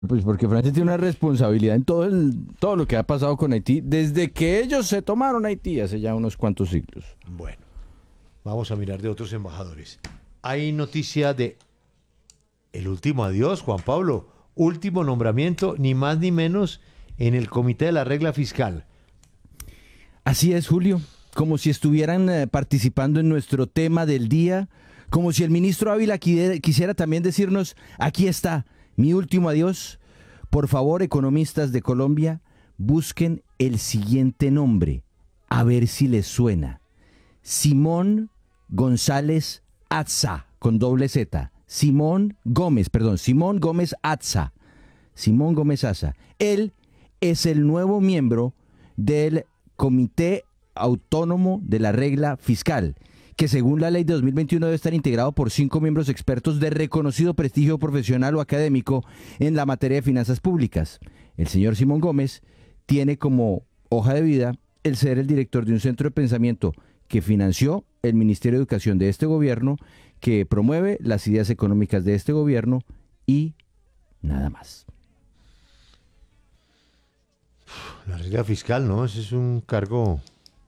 Pues porque Francia tiene una responsabilidad en todo lo que ha pasado con Haití desde que ellos se tomaron Haití hace ya unos cuantos siglos. Bueno, vamos a mirar de otros embajadores. Hay noticia de el último adiós, Juan Pablo. Último nombramiento, ni más ni menos, en el Comité de la Regla Fiscal. Así es, Julio, como si estuvieran participando en nuestro tema del día, como si el ministro Ávila quisiera también decirnos, aquí está, mi último adiós. Por favor, economistas de Colombia, busquen el siguiente nombre, a ver si les suena. Simón González Atza, con doble Z. Simón Gómez Atza. Simón Gómez Atza. Él es el nuevo miembro del Comité Autónomo de la Regla Fiscal, que según la ley de 2021 debe estar integrado por 5 miembros expertos de reconocido prestigio profesional o académico en la materia de finanzas públicas. El señor Simón Gómez tiene como hoja de vida el ser el director de un centro de pensamiento que financió el Ministerio de Educación de este gobierno, que promueve las ideas económicas de este gobierno y nada más. La regla fiscal, ¿no? Ese es un cargo.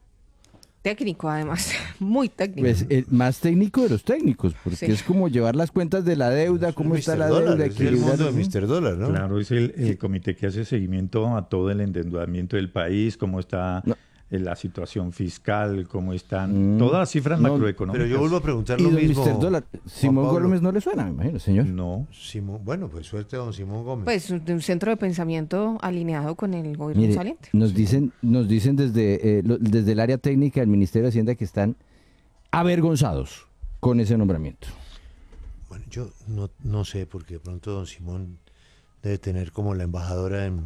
Técnico, además, muy técnico. Pues el más técnico de los técnicos, porque Sí. es como llevar las cuentas de la deuda, cómo está la Dólar, deuda, es el mundo de equilibrar. Mr. Dólar, ¿no? Claro, es el comité que hace seguimiento a todo el endeudamiento del país, cómo está No. la situación fiscal, cómo están Mm, todas las cifras no, macroeconómicas. Pero yo vuelvo a preguntar Y lo don mismo. Mr. Dólar, Simón Pablo. Gómez no le suena, me imagino, señor. No, Bueno, pues suerte a don Simón Gómez. Pues de un centro de pensamiento alineado con el gobierno Mire, saliente. nos dicen desde el área técnica del Ministerio de Hacienda que están avergonzados con ese nombramiento. Bueno, yo no sé, porque de pronto don Simón debe tener como la embajadora en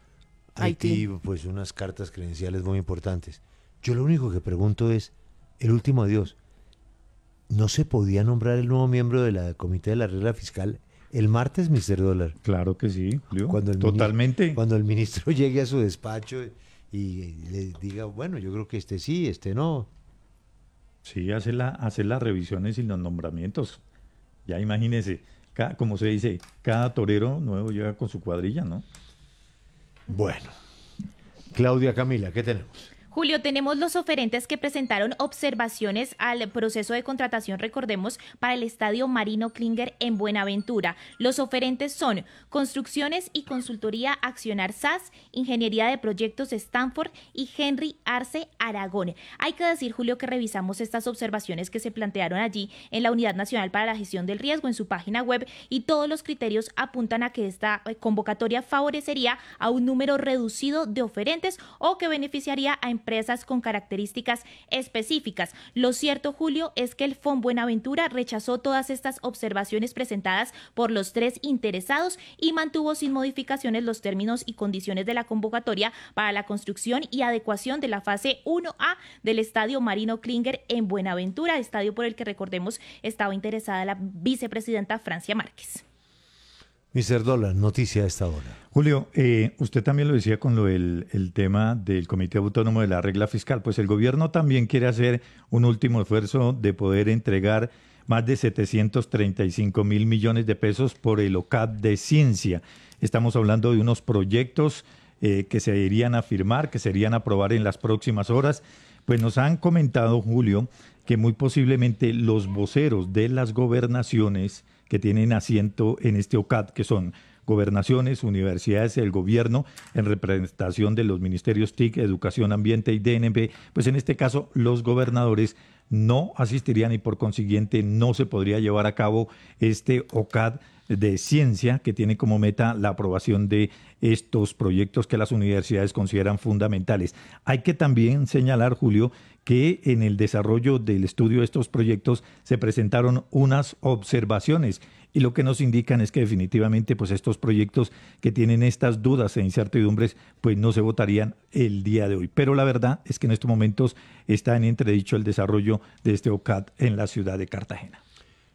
Haití, pues unas cartas credenciales muy importantes. Yo lo único que pregunto es, el último adiós, ¿no se podía nombrar el nuevo miembro de la Comité de la Regla Fiscal el martes, Mr. Dólar? claro que sí, Julio. Cuando el Totalmente. Cuando el ministro llegue a su despacho y le diga, bueno, yo creo que este sí, este no. Sí, hace las revisiones y los nombramientos. Ya imagínese, como se dice, cada torero nuevo llega con su cuadrilla, ¿no? Bueno, Claudia Camila, ¿qué tenemos? Julio, tenemos los oferentes que presentaron observaciones al proceso de contratación, recordemos, para el Estadio Marino Klinger en Buenaventura. Los oferentes son Construcciones y Consultoría Accionar SAS, Ingeniería de Proyectos Stanford y Henry Arce Aragón. Hay que decir, Julio, que revisamos estas observaciones que se plantearon allí en la Unidad Nacional para la Gestión del Riesgo en su página web, y todos los criterios apuntan a que esta convocatoria favorecería a un número reducido de oferentes o que beneficiaría a empresas con características específicas. Lo cierto, Julio, es que el FON Buenaventura rechazó todas estas observaciones presentadas por los 3 interesados y mantuvo sin modificaciones los términos y condiciones de la convocatoria para la construcción y adecuación de la fase 1A del Estadio Marino Klinger en Buenaventura, estadio por el que, recordemos, estaba interesada la vicepresidenta Francia Márquez. Mr. Dólar, noticia a esta hora. Julio, usted también lo decía con el tema del Comité Autónomo de la Regla Fiscal, pues el gobierno también quiere hacer un último esfuerzo de poder entregar más de 735.000 millones de pesos por el OCAD de ciencia. Estamos hablando de unos proyectos que se irían a firmar, que se irían a aprobar en las próximas horas. Pues nos han comentado, Julio, que muy posiblemente los voceros de las gobernaciones que tienen asiento en este OCAD, que son gobernaciones, universidades, el gobierno, en representación de los ministerios TIC, Educación, Ambiente y DNB, pues en este caso los gobernadores no asistirían y por consiguiente no se podría llevar a cabo este OCAD de ciencia que tiene como meta la aprobación de estos proyectos que las universidades consideran fundamentales. Hay que también señalar, Julio, que en el desarrollo del estudio de estos proyectos se presentaron unas observaciones y lo que nos indican es que definitivamente pues estos proyectos que tienen estas dudas e incertidumbres pues no se votarían el día de hoy. Pero la verdad es que en estos momentos está en entredicho el desarrollo de este OCAD en la ciudad de Cartagena.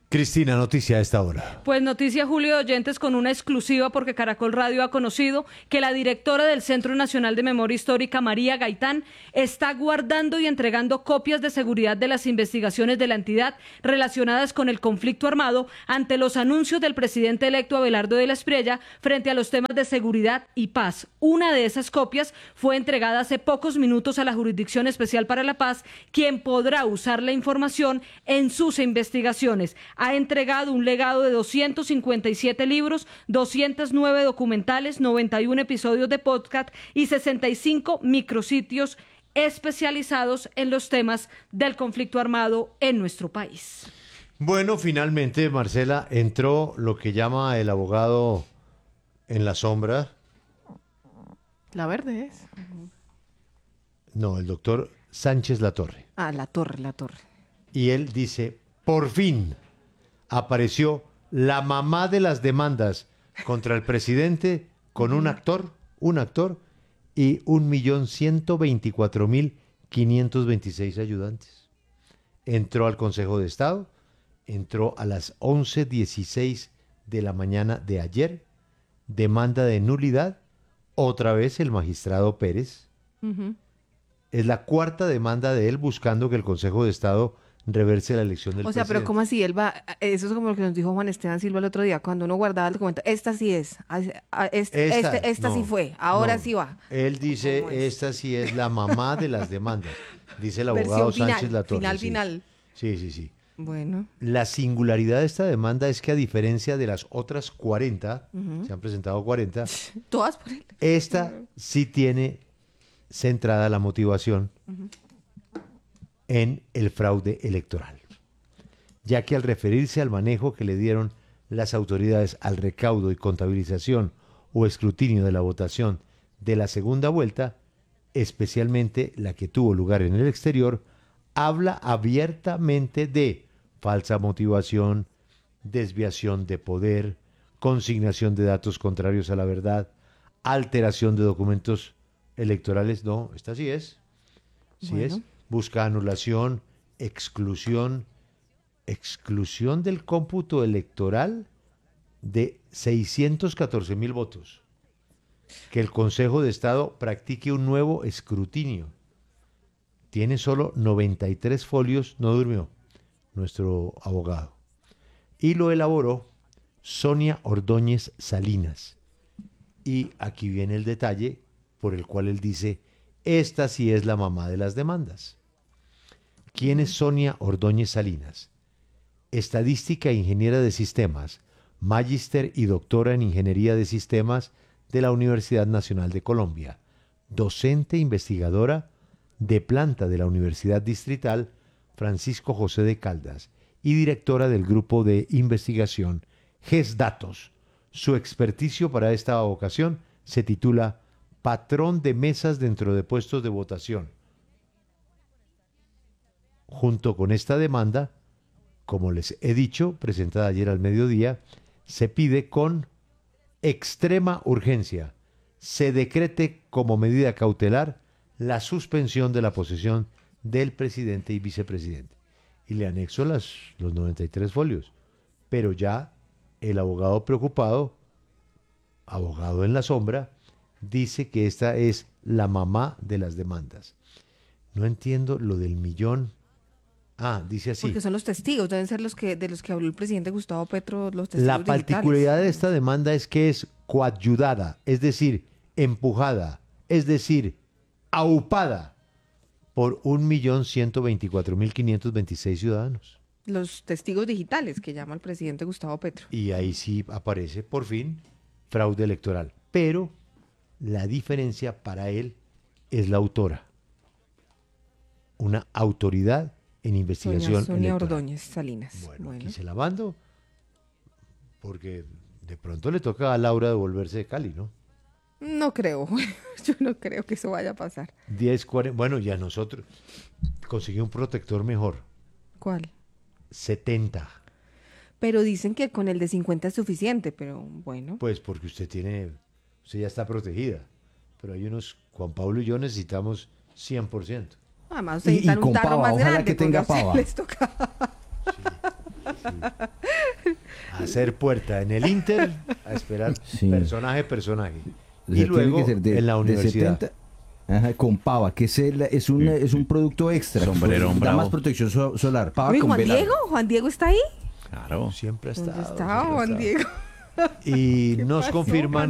Cristina, noticia a esta hora. Pues noticia, Julio, de oyentes, con una exclusiva, porque Caracol Radio ha conocido que la directora del Centro Nacional de Memoria Histórica, María Gaitán, está guardando y entregando copias de seguridad de las investigaciones de la entidad relacionadas con el conflicto armado ante los anuncios del presidente electo Abelardo de la Espriella frente a los temas de seguridad y paz. Una de esas copias fue entregada hace pocos minutos a la Jurisdicción Especial para la Paz, quien podrá usar la información en sus investigaciones. Ha entregado un legado de 257 libros, 209 documentales, 91 episodios de podcast y 65 micrositios especializados en los temas del conflicto armado en nuestro país. Bueno, finalmente, Marcela, entró lo que llama el abogado en la sombra. La verde es. No, el doctor Sánchez Latorre. Ah, la torre. Y él dice, por fin apareció la mamá de las demandas contra el presidente con un actor y 1.124.526 ayudantes. Entró al Consejo de Estado, entró a las 11:16 de la mañana de ayer, demanda de nulidad, otra vez el magistrado Pérez. Es la cuarta demanda de él buscando que el Consejo de Estado reverse la elección del presidente. Pero ¿cómo así? Él va, eso es como lo que nos dijo Juan Esteban Silva el otro día, cuando uno guardaba el documento. Esta sí es, esta sí fue, ahora sí va. Él dice, esta sí es la mamá de las demandas, dice el abogado Sánchez Latorre. Final. Sí. Bueno. La singularidad de esta demanda es que, a diferencia de las otras 40, se han presentado 40, todas por él. Esta sí tiene centrada la motivación en el fraude electoral, ya que al referirse al manejo que le dieron las autoridades al recaudo y contabilización o escrutinio de la votación de la segunda vuelta, especialmente la que tuvo lugar en el exterior, habla abiertamente de falsa motivación, desviación de poder, consignación de datos contrarios a la verdad, alteración de documentos electorales. No, esta sí es. Sí es. Busca anulación, exclusión del cómputo electoral de 614.000 votos. Que el Consejo de Estado practique un nuevo escrutinio. Tiene solo 93 folios, no durmió nuestro abogado. Y lo elaboró Sonia Ordóñez Salinas. Y aquí viene el detalle por el cual él dice, esta sí es la mamá de las demandas. ¿Quién es Sonia Ordóñez Salinas? Estadística e ingeniera de sistemas, magíster y doctora en ingeniería de sistemas de la Universidad Nacional de Colombia, docente investigadora de planta de la Universidad Distrital Francisco José de Caldas y directora del grupo de investigación GESDatos. Su experticio para esta ocasión se titula Patrón de mesas dentro de puestos de votación. Junto con esta demanda, como les he dicho, presentada ayer al mediodía, se pide con extrema urgencia se decrete como medida cautelar la suspensión de la posesión del presidente y vicepresidente. Y le anexo los 93 folios. Pero ya el abogado preocupado, abogado en la sombra, dice que esta es la mamá de las demandas. No entiendo lo del millón. Dice así. Porque son los testigos, deben ser de los que habló el presidente Gustavo Petro, los testigos La digitales. particularidad de esta demanda es que es coadyudada, es decir, empujada, es decir, aupada por 1.124.526 ciudadanos. Los testigos digitales que llama el presidente Gustavo Petro. Y ahí sí aparece, por fin, fraude electoral. Pero la diferencia para él es la autora. Una autoridad en investigación Sonia electoral. Ordóñez Salinas. Bueno, aquí se la mando, porque de pronto le toca a Laura devolverse de Cali, ¿no? No creo, yo no creo que eso vaya a pasar. 10-40, bueno, ya nosotros conseguí un protector mejor. ¿Cuál? 70. Pero dicen que con el de 50 es suficiente, pero bueno. Pues porque usted ya está protegida. Pero hay unos, Juan Pablo y yo necesitamos 100%. Además, necesitan un con tarro pava, más ojalá grande. que tenga porque a ustedes pava. les toca. A hacer puerta en el Inter, a esperar personaje. Y luego en la universidad. 70, con pava, que es un producto extra. Sombrero, da más protección solar. Pava. Uy, con velar. ¿Juan Diego está ahí? Claro. Siempre ha estado. ¿Dónde está Juan Diego? Y nos confirman,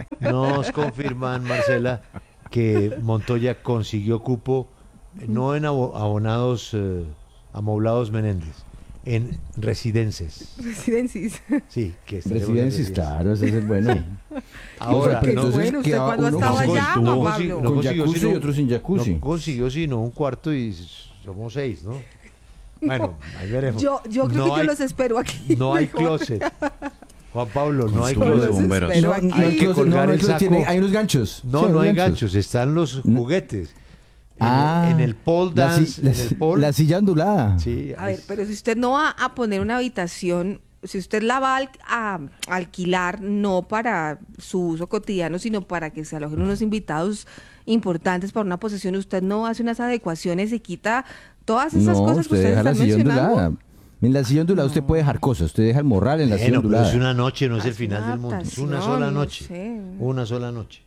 Marcela, que Montoya consiguió cupo no en abonados amoblados Menéndez, en residences. Residencies. Sí, que Residencies, claro, ese es bueno. Ahora, pero entonces, ¿usted cuándo ha estado allá, Juan Pablo? Con jacuzzi y otro sin jacuzzi. No consiguió sino un cuarto y somos 6, ¿no? Bueno, ahí veremos. Yo creo que yo los espero aquí. No hay closet. Juan Pablo, no hay Consumo de closet. bomberos. Hay que colgar el saco. Hay unos ganchos. No hay ganchos, están los juguetes. En el pole dance. La silla ondulada. Sí, a ver, pero si usted no va a poner una habitación, si usted la va a alquilar, no para su uso cotidiano, sino para que se alojen unos invitados importantes para una posesión, usted no hace unas adecuaciones y quita todas esas cosas que ustedes están mencionando. En la silla ondulada usted puede dejar cosas, usted deja el morral en la silla ondulada. Pero es una noche, no es el final del mundo, es una sola noche. Una sola noche.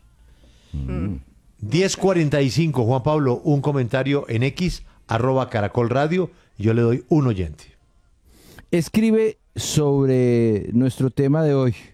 10:45, Juan Pablo, un comentario en X, @Caracol Radio, y yo le doy un oyente. Escribe sobre nuestro tema de hoy,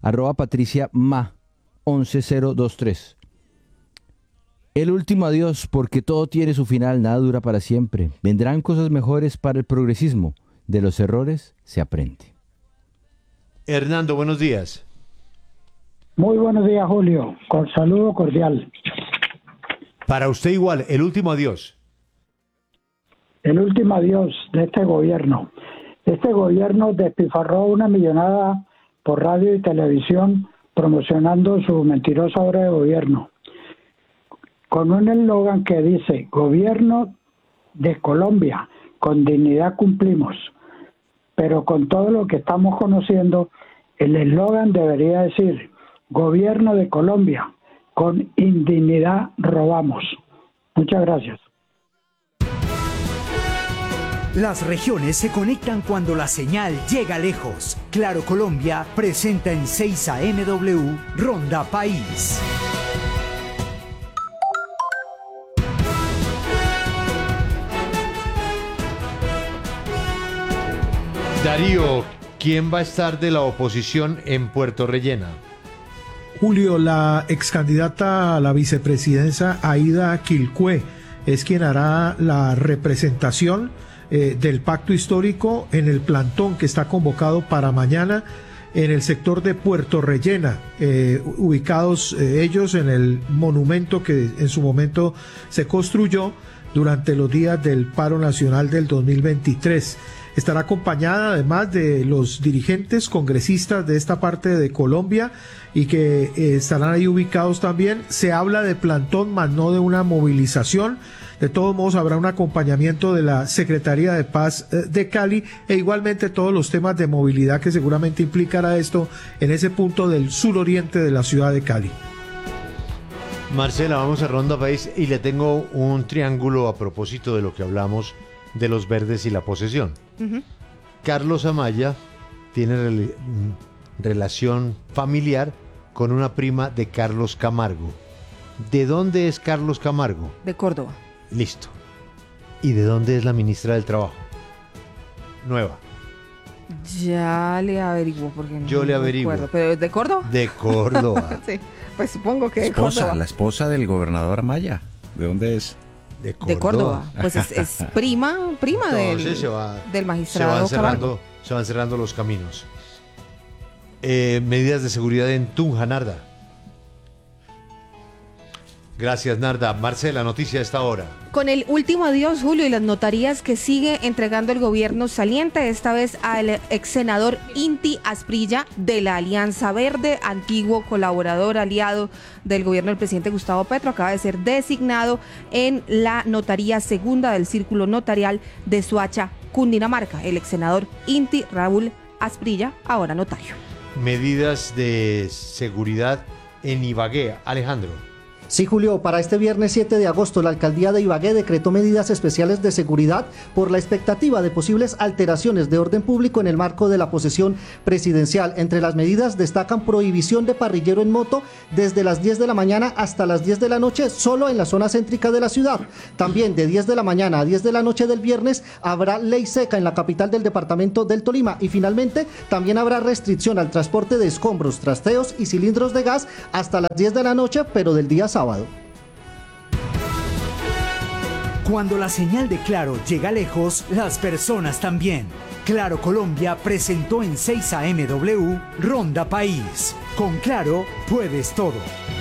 @PatriciaMa11023. El último adiós, porque todo tiene su final, nada dura para siempre. Vendrán cosas mejores para el progresismo. De los errores se aprende. Hernando, buenos días. Muy buenos días, Julio. Con saludo cordial. Para usted igual, el último adiós. El último adiós de este gobierno. Este gobierno despilfarró una millonada por radio y televisión promocionando su mentirosa obra de gobierno, con un eslogan que dice: Gobierno de Colombia, con dignidad cumplimos. Pero con todo lo que estamos conociendo, el eslogan debería decir: Gobierno de Colombia, con indignidad robamos. Muchas gracias. Las regiones se conectan cuando la señal llega lejos. Claro Colombia presenta en 6 AMW Ronda País. Darío, ¿quién va a estar de la oposición en Puerto Rellena? Julio, la excandidata a la vicepresidencia Aida Quilcué es quien hará la representación del pacto histórico en el plantón que está convocado para mañana en el sector de Puerto Rellena, ubicados ellos en el monumento que en su momento se construyó durante los días del paro nacional del 2023. Estará acompañada además de los dirigentes congresistas de esta parte de Colombia y que estarán ahí ubicados también. Se habla de plantón, más no de una movilización. De todos modos habrá un acompañamiento de la Secretaría de Paz de Cali e igualmente todos los temas de movilidad que seguramente implicará esto en ese punto del suroriente de la ciudad de Cali. Marcela, vamos a Ronda País y le tengo un triángulo a propósito de lo que hablamos de los verdes y la posesión. Carlos Amaya tiene relación familiar con una prima de Carlos Camargo. ¿De dónde es Carlos Camargo? De Córdoba. Listo. ¿Y de dónde es la ministra del Trabajo? Nueva. Ya le averiguo porque yo le averiguo. ¿Pero es de Córdoba? De Córdoba. Sí, pues supongo que de Córdoba. La esposa del gobernador Amaya. ¿De dónde es? De Córdoba. De Córdoba. Pues es prima del magistrado Camargo. Se van cerrando los caminos. Medidas de seguridad en Tunja, Narda. Gracias, Narda. Marcela, noticia a esta hora. Con el último adiós, Julio, y las notarías que sigue entregando el gobierno saliente, esta vez al ex senador Inti Asprilla de la Alianza Verde, antiguo colaborador aliado del gobierno del presidente Gustavo Petro, acaba de ser designado en la notaría segunda del Círculo Notarial de Soacha, Cundinamarca. El ex senador Inti Raúl Asprilla, ahora notario. Medidas de seguridad en Ibagué. Alejandro. Sí, Julio, para este viernes 7 de agosto la alcaldía de Ibagué decretó medidas especiales de seguridad por la expectativa de posibles alteraciones de orden público en el marco de la posesión presidencial. Entre las medidas destacan prohibición de parrillero en moto desde las 10 de la mañana hasta las 10 de la noche solo en la zona céntrica de la ciudad. También de 10 de la mañana a 10 de la noche del viernes habrá ley seca en la capital del departamento del Tolima y finalmente también habrá restricción al transporte de escombros, trasteos y cilindros de gas hasta las 10 de la noche, pero del día sábado. Cuando la señal de Claro llega lejos, las personas también. Claro Colombia presentó en 6 AMW Ronda País. Con Claro puedes todo.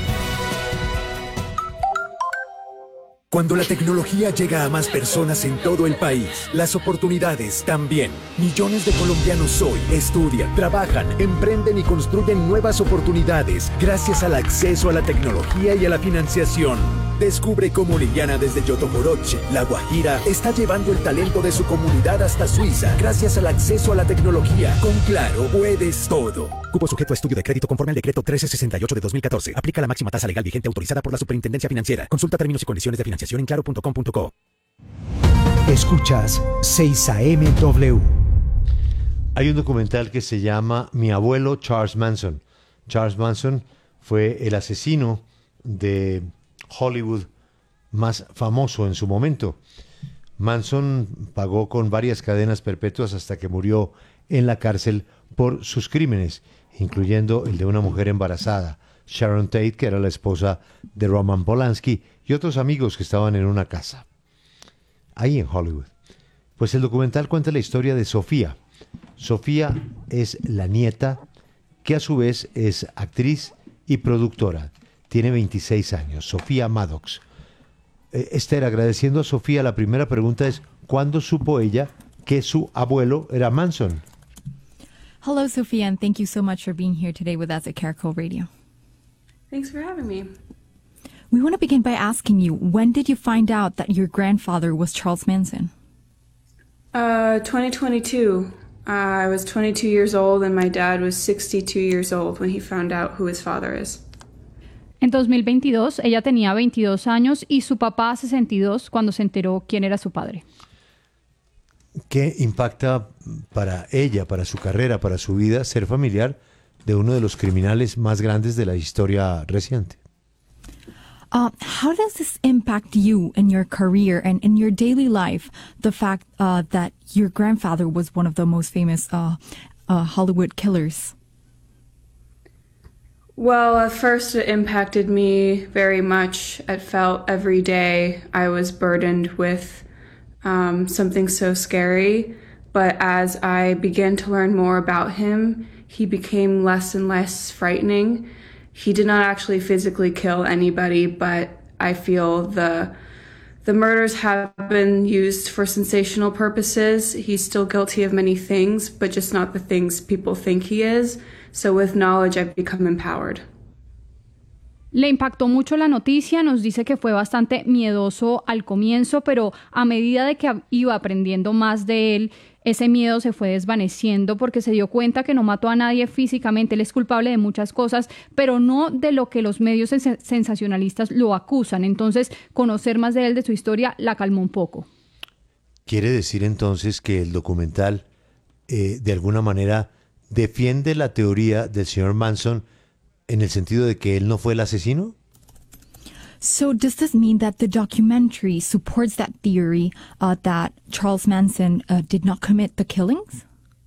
Cuando la tecnología llega a más personas en todo el país, las oportunidades también. Millones de colombianos hoy estudian, trabajan, emprenden y construyen nuevas oportunidades gracias al acceso a la tecnología y a la financiación. Descubre cómo Liliana desde Yotoboroche, La Guajira, está llevando el talento de su comunidad hasta Suiza gracias al acceso a la tecnología. Con Claro puedes todo. Cupo sujeto a estudio de crédito conforme al decreto 1368 de 2014. Aplica la máxima tasa legal vigente autorizada por la Superintendencia Financiera. Consulta términos y condiciones de financiación en claro.com.co. Escuchas 6 AMW. Hay un documental que se llama Mi abuelo Charles Manson. Charles Manson fue el asesino de Hollywood más famoso en su momento. Manson pagó con varias cadenas perpetuas hasta que murió en la cárcel por sus crímenes, incluyendo el de una mujer embarazada, Sharon Tate, que era la esposa de Roman Polanski, y otros amigos que estaban en una casa ahí en Hollywood. Pues el documental cuenta la historia de Sofía. Sofía es la nieta, que a su vez es actriz y productora. Tiene 26 años, Sofía Maddox. Esther, agradeciendo a Sofía, la primera pregunta es, ¿cuándo supo ella que su abuelo era Manson? Hello, Sophia, and thank you so much for being here today with us at Caracol Radio. Thanks for having me. We want to begin by asking you, when did you find out that your grandfather was Charles Manson? 2022. I was 22 years old and my dad was 62 years old when he found out who his father is. En 2022, ella tenía 22 años y su papá 62 cuando se enteró quién era su padre. ¿Qué impacta para ella, para su carrera, para su vida, ser familiar de uno de los criminales más grandes de la historia reciente? How does this impact you in your career and in your daily life, the fact that your grandfather was one of the most famous Hollywood killers? Well, at first it impacted me very much. It felt every day I was burdened with something so scary. But as I began to learn more about him, he became less and less frightening. He did not actually physically kill anybody, but I feel the murders have been used for sensational purposes. He's still guilty of many things, but just not the things people think he is. So with knowledge, I've become empowered. Le impactó mucho la noticia, nos dice que fue bastante miedoso al comienzo, pero a medida de que iba aprendiendo más de él, ese miedo se fue desvaneciendo porque se dio cuenta que no mató a nadie físicamente. Él es culpable de muchas cosas, pero no de lo que los medios sensacionalistas lo acusan. Entonces, conocer más de él, de su historia, la calmó un poco. ¿Quiere decir entonces que el documental, de alguna manera, defiende la teoría del señor Manson en el sentido de que él no fue el asesino? So does this mean that the documentary supports that theory that Charles Manson did not commit the killings?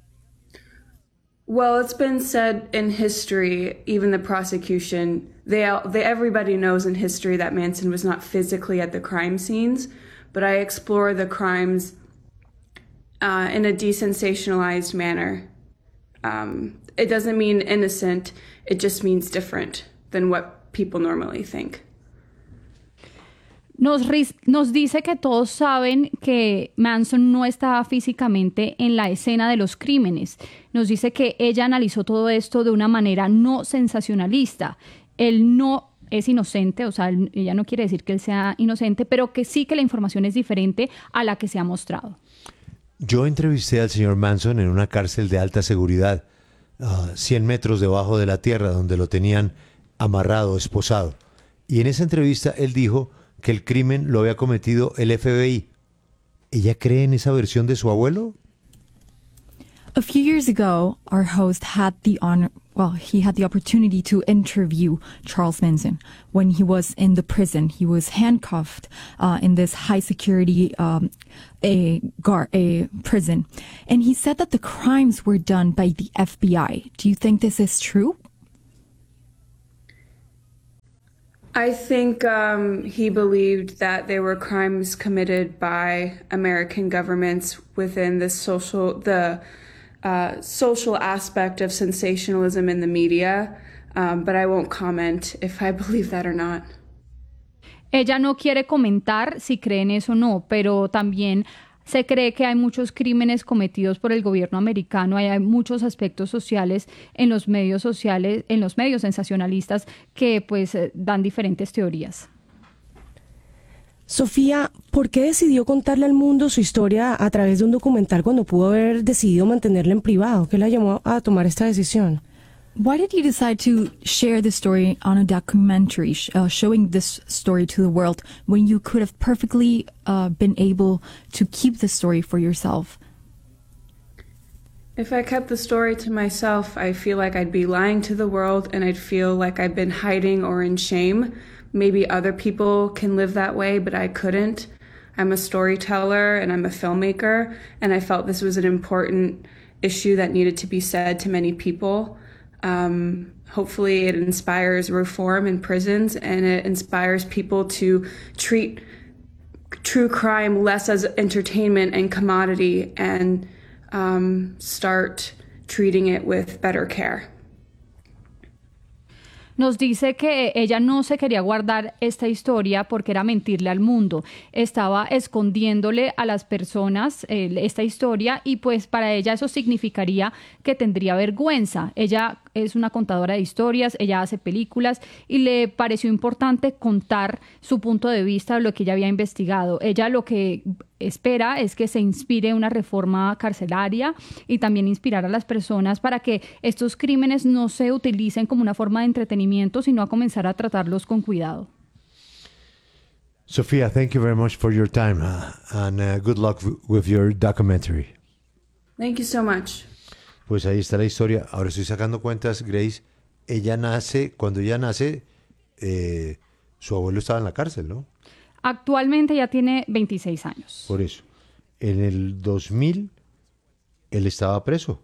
Well, it's been said in history, even the prosecution, everybody knows in history that Manson was not physically at the crime scenes, but I explore the crimes in a desensationalized manner. It doesn't mean innocent, it just means different than what people normally think. Nos dice que todos saben que Manson no estaba físicamente en la escena de los crímenes. Nos dice que ella analizó todo esto de una manera no sensacionalista. Él no es inocente, o sea, ella no quiere decir que él sea inocente, pero que sí que la información es diferente a la que se ha mostrado. Yo entrevisté al señor Manson en una cárcel de alta seguridad, 100 metros debajo de la tierra, donde lo tenían amarrado, esposado. Y en esa entrevista él dijo que el crimen lo había cometido el FBI. ¿Ella cree en esa versión de su abuelo? A few years ago, our host had the he had the opportunity to interview Charles Manson when he was in the prison. He was handcuffed in this high security prison. And he said that the crimes were done by the FBI. Do you think this is true? I think he believed that there were crimes committed by American governments within the social aspect of sensationalism in the media, but I won't comment if I believe that or not. Ella no quiere comentar si cree en eso o no, pero también se cree que hay muchos crímenes cometidos por el gobierno americano, hay muchos aspectos sociales en los medios sensacionalistas que pues dan diferentes teorías. Sofía, ¿por qué decidió contarle al mundo su historia a través de un documental cuando pudo haber decidido mantenerla en privado? ¿Qué la llamó a tomar esta decisión? Why did you decide to share the story on a documentary, showing this story to the world, when you could have perfectly been able to keep the story for yourself? If I kept the story to myself, I feel like I'd be lying to the world and I'd feel like I've been hiding or in shame. Maybe other people can live that way, but I couldn't. I'm a storyteller and I'm a filmmaker, and I felt this was an important issue that needed to be said to many people. Hopefully it inspires reform in prisons, and it inspires people to treat true crime less as entertainment and commodity, and start treating it with better care. Nos dice que ella no se quería guardar esta historia porque era mentirle al mundo. Estaba escondiéndole a las personas esta historia, y pues para ella eso significaría que tendría vergüenza. Ella es una contadora de historias, ella hace películas y le pareció importante contar su punto de vista de lo que ella había investigado. Ella lo que espera es que se inspire una reforma carcelaria y también inspirar a las personas para que estos crímenes no se utilicen como una forma de entretenimiento, sino a comenzar a tratarlos con cuidado. Sofía, thank you very much for your time and good luck with your documentary. Thank you so much. Pues ahí está la historia. Ahora estoy sacando cuentas, Grace. Cuando ella nace, su abuelo estaba en la cárcel, ¿no? Actualmente ya tiene 26 años. Por eso. En el 2000, él estaba preso.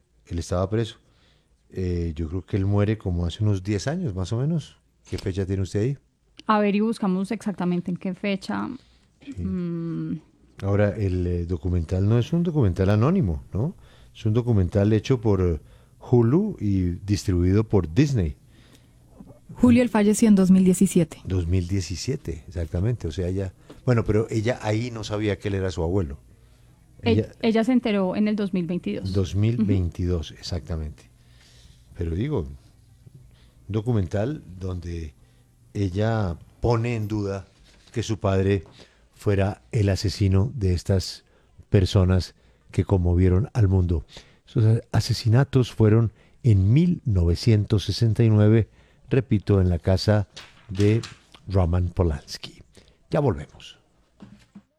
Yo creo que él muere como hace unos 10 años, más o menos. ¿Qué fecha tiene usted ahí? A ver, y buscamos exactamente en qué fecha. Sí. Ahora, el documental no es un documental anónimo, ¿no? Es un documental hecho por Hulu y distribuido por Disney. Julio, él falleció en 2017. 2017, exactamente. O sea, pero ella ahí no sabía que él era su abuelo. Ella se enteró en el 2022. 2022, exactamente. Pero digo, un documental donde ella pone en duda que su padre fuera el asesino de estas personas que conmovieron al mundo. Esos asesinatos fueron en 1969, repito, en la casa de Roman Polanski. Ya volvemos.